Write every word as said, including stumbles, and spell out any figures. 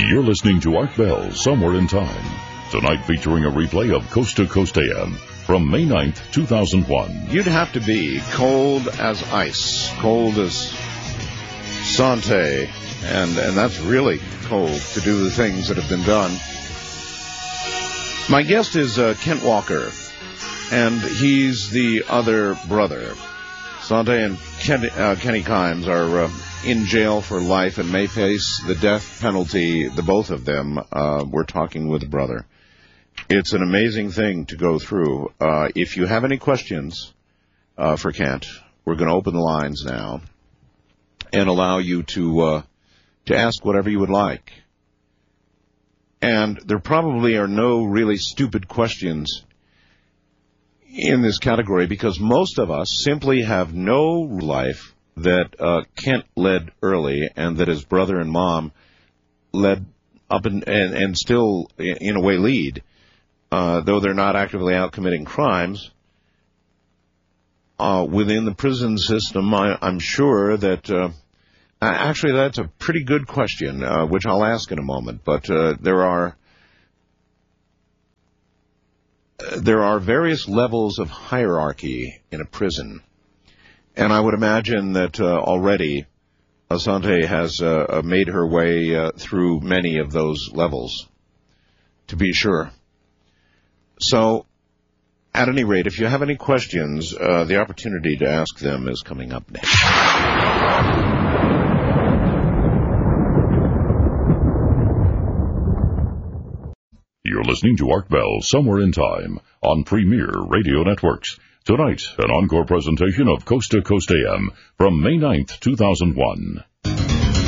You're listening to Art Bell, Somewhere in Time. Tonight featuring a replay of Coast to Coast A M from May ninth, two thousand one. You'd have to be cold as ice, cold as Sante, and, and that's really cold to do the things that have been done. My guest is uh, Kent Walker, and he's the other brother. Sante and Ken, uh, Kenny Kimes are uh, in jail for life and may face the death penalty, the both of them. Uh, we're talking with a brother. It's an amazing thing to go through. Uh, if you have any questions uh, for Kent, we're going to open the lines now and allow you to uh, to ask whatever you would like. And there probably are no really stupid questions in this category because most of us simply have no life that uh, Kent led early and that his brother and mom led up and, and, and still, in a way, lead. Uh, though they're not actively out committing crimes, uh, within the prison system, I, I'm sure that, uh, actually that's a pretty good question, uh, which I'll ask in a moment, but uh, there are there are various levels of hierarchy in a prison, and I would imagine that uh, already Asante has uh, made her way uh, through many of those levels, to be sure. So, at any rate, if you have any questions, uh, the opportunity to ask them is coming up next. You're listening to Art Bell, Somewhere in Time, on Premier Radio Networks. Tonight, an encore presentation of Coast to Coast A M from May ninth, two thousand one.